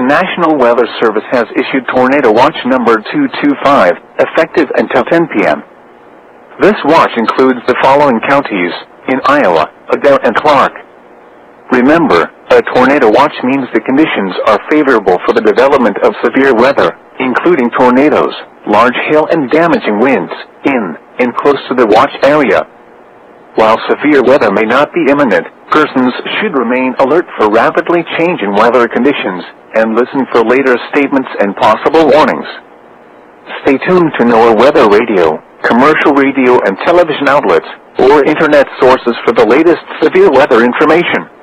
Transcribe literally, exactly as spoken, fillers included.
National Weather Service has issued Tornado Watch number two two five, effective until ten p m This watch includes the following counties in Iowa: Adair and Clark. Remember, a tornado watch means the conditions are favorable for the development of severe weather, including tornadoes, large hail and damaging winds, in and close to the watch area. While severe weather may not be imminent, persons should remain alert for rapidly changing weather conditions and listen for later statements and possible warnings. Stay tuned to NOAA Weather Radio, commercial radio and television outlets, or internet sources for the latest severe weather information.